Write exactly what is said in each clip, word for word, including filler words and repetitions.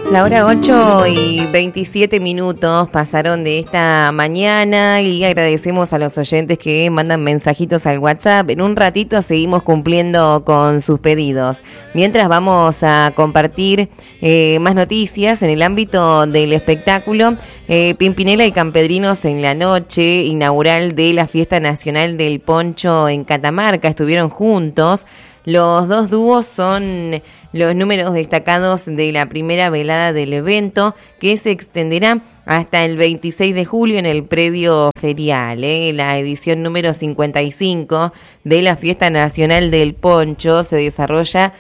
La hora ocho y veintisiete minutos pasaron de esta mañana y agradecemos a los oyentes que mandan mensajitos al WhatsApp. En un ratito seguimos cumpliendo con sus pedidos. Mientras vamos a compartir eh, más noticias en el ámbito del espectáculo. Eh, Pimpinela y Campedrinos en la noche inaugural de la Fiesta Nacional del Poncho en Catamarca estuvieron juntos. Los dos dúos son los números destacados de la primera velada del evento, que se extenderá hasta el veintiséis de julio en el predio ferial. ¿eh? La edición número cincuenta y cinco de la Fiesta Nacional del Poncho se desarrolla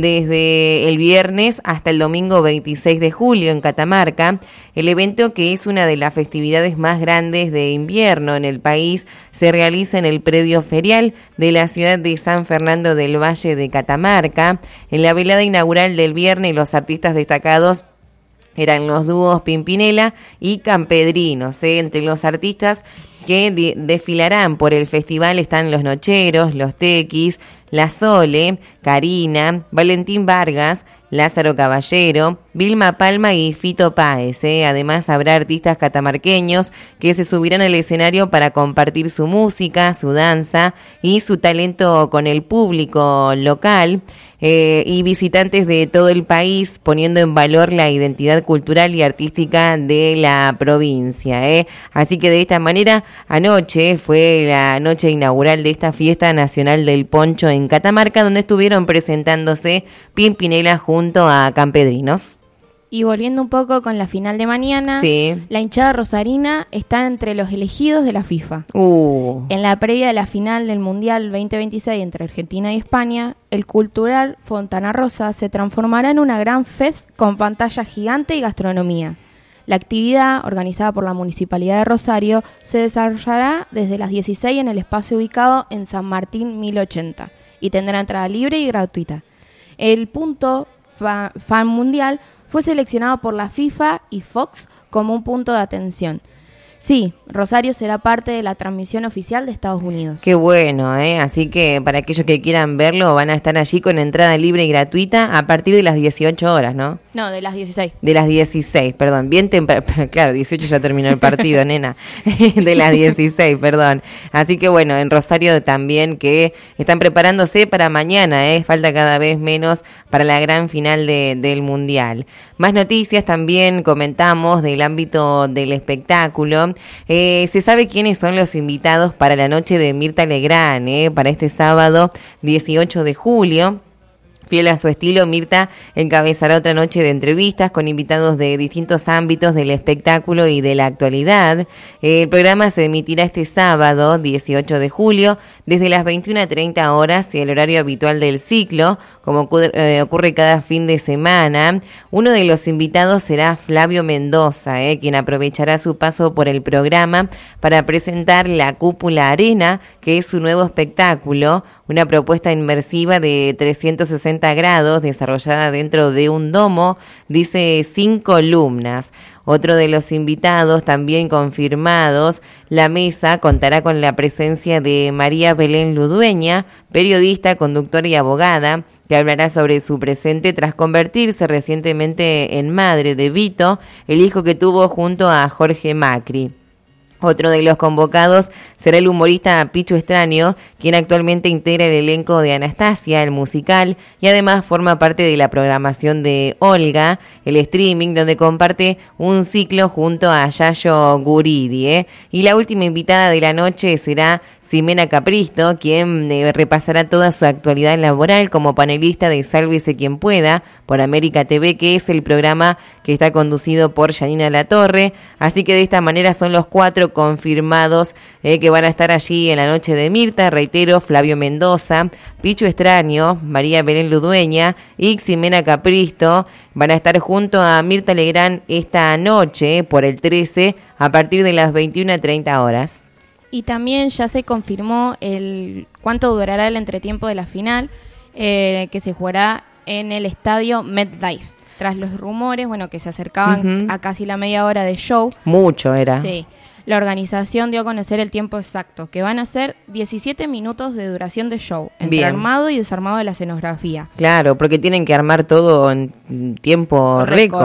desde el viernes hasta el domingo veintiséis de julio en Catamarca. El evento, que es una de las festividades más grandes de invierno en el país, se realiza en el predio ferial de la ciudad de San Fernando del Valle de Catamarca. En la velada inaugural del viernes, los artistas destacados eran los dúos Pimpinela y Campedrinos. ¿eh? Entre los artistas que de- desfilarán por el festival están Los Nocheros, Los Tequis, La Sole, Karina, Valentín Vargas, Lázaro Caballero, Vilma Palma y Fito Páez. ¿eh? Además habrá artistas catamarqueños que se subirán al escenario para compartir su música, su danza y su talento con el público local. Eh, y visitantes de todo el país, poniendo en valor la identidad cultural y artística de la provincia. ¿eh? Así que de esta manera, anoche fue la noche inaugural de esta Fiesta Nacional del Poncho en Catamarca, donde estuvieron presentándose Pimpinela junto a Campedrinos. Y volviendo un poco con la final de mañana, Sí. la hinchada rosarina está entre los elegidos de la FIFA. Uh. En la previa de la final del Mundial veinte veintiséis entre Argentina y España, el cultural Fontana Rosa se transformará en una gran fest con pantalla gigante y gastronomía. La actividad, organizada por la Municipalidad de Rosario, se desarrollará desde las dieciséis en el espacio ubicado en San Martín mil ochenta y tendrá entrada libre y gratuita. El punto fa- fan mundial fue seleccionado por la FIFA y Fox como un punto de atención. Sí, Rosario será parte de la transmisión oficial de Estados Unidos. Qué bueno, ¿eh? Así que para aquellos que quieran verlo, van a estar allí con entrada libre y gratuita a partir de las dieciocho horas, ¿no? No, de las dieciséis. De las dieciséis, perdón, bien temprano, claro, dieciocho ya terminó el partido, nena, de las dieciséis, perdón. Así que bueno, en Rosario también que están preparándose para mañana, ¿eh? Falta cada vez menos para la gran final de, del Mundial. Más noticias también comentamos del ámbito del espectáculo. Eh, se sabe quiénes son los invitados para la noche de Mirta Legrand, ¿eh? Para este sábado dieciocho de julio. Fiel a su estilo, Mirta encabezará otra noche de entrevistas con invitados de distintos ámbitos del espectáculo y de la actualidad. El programa se emitirá este sábado, dieciocho de julio, desde las veintiuna treinta horas y el horario habitual del ciclo, como ocurre, eh, ocurre cada fin de semana. Uno de los invitados será Flavio Mendoza, eh, quien aprovechará su paso por el programa para presentar La Cúpula Arena, que es su nuevo espectáculo, una propuesta inmersiva de trescientos sesenta grados desarrollada dentro de un domo, dice, sin columnas. Otro de los invitados también confirmados, la mesa contará con la presencia de María Belén Ludueña, periodista, conductora y abogada, que hablará sobre su presente tras convertirse recientemente en madre de Vito, el hijo que tuvo junto a Jorge Macri. Otro de los convocados será el humorista Pichu Extraño, quien actualmente integra el elenco de Anastasia, el musical, y además forma parte de la programación de Olga, el streaming, donde comparte un ciclo junto a Yayo Guridi. ¿eh? Y la última invitada de la noche será Ximena Capristo, quien eh, repasará toda su actualidad laboral como panelista de Sálvese Quien Pueda por América T V, que es el programa que está conducido por Janina Latorre. Así que de esta manera son los cuatro confirmados eh, que van a estar allí en la noche de Mirta. Reitero, Flavio Mendoza, Pichu Extraño, María Belén Ludueña y Ximena Capristo van a estar junto a Mirta Legrand esta noche por el trece a partir de las veintiuna treinta horas. Y también ya se confirmó el cuánto durará el entretiempo de la final, eh, que se jugará en el estadio MetLife. Tras los rumores, bueno, que se acercaban uh-huh. a casi la media hora de show. Mucho era. Sí. La organización dio a conocer el tiempo exacto, que van a ser diecisiete minutos de duración de show, entre Bien. armado y desarmado de la escenografía. Claro, porque tienen que armar todo en tiempo récord.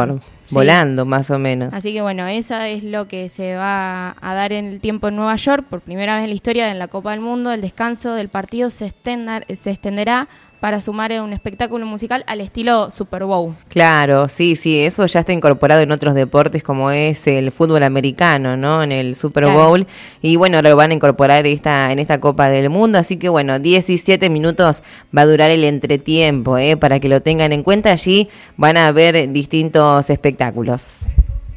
Sí. volando más o menos. Así que bueno, esa es lo que se va a dar en el tiempo en Nueva York. Por primera vez en la historia en la Copa del Mundo, el descanso del partido se, extender, se extenderá para sumar un espectáculo musical al estilo Super Bowl. Claro, sí, sí, eso ya está incorporado en otros deportes como es el fútbol americano, ¿no? En el Super Claro. Bowl. Y bueno, ahora lo van a incorporar esta, en esta Copa del Mundo. Así que bueno, diecisiete minutos va a durar el entretiempo, ¿eh? Para que lo tengan en cuenta. Allí van a ver distintos espectáculos.